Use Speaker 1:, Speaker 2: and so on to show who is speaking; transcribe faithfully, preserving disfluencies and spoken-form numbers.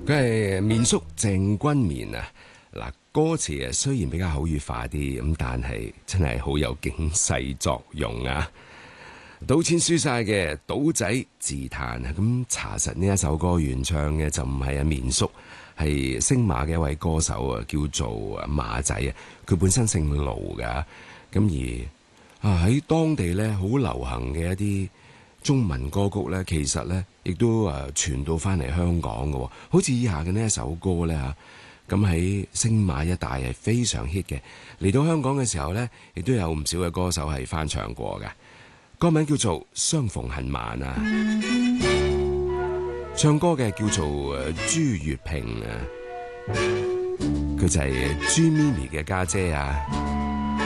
Speaker 1: 佢係綿叔鄭君綿啊！嗱，歌詞啊雖然比較口語化啲，咁但係真係好有警世作用啊！賭錢輸晒嘅賭仔自嘆啊！咁查實呢一首歌原唱嘅就唔係阿綿叔，係星馬嘅一位歌手啊，叫做馬仔啊。佢本身姓盧噶，咁而啊喺當地咧好流行嘅一啲中文歌曲咧，其實咧亦都誒傳到翻嚟香港嘅，好似以下嘅呢一首歌咧嚇，咁喺星馬一帶係非常 hit 嘅。嚟到香港嘅時候咧，亦都有唔少嘅歌手係翻唱過嘅。歌名叫做《相逢恨晚》啊，唱歌嘅叫做誒朱月平啊，佢就係朱咪咪嘅家姐啊。